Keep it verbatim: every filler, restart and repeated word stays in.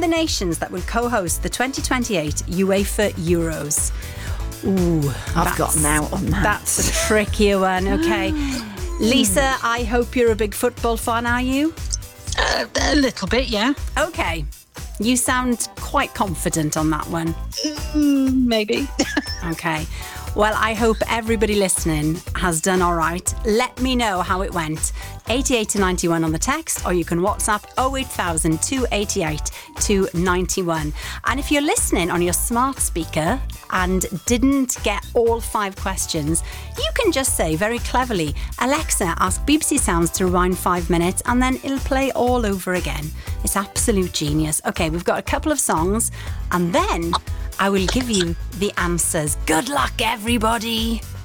the nations that will co-host the twenty twenty-eight UEFA Euros. Ooh, I've gotten out on that. That's a trickier one. Okay. Lisa, I hope you're a big football fan, are you? Uh, a little bit, yeah. Okay. You sound quite confident on that one. Mm, maybe. Okay. Well, I hope everybody listening has done all right. Let me know how it went. eighty-eight to ninety-one on the text, or you can WhatsApp oh eight thousand, two eighty-eight, two ninety-one. And if you're listening on your smart speaker and didn't get all five questions, you can just say very cleverly, Alexa, ask B B C Sounds to rewind five minutes, and then it'll play all over again. It's absolute genius. Okay, we've got a couple of songs, and then I will give you the answers. Good luck, everybody.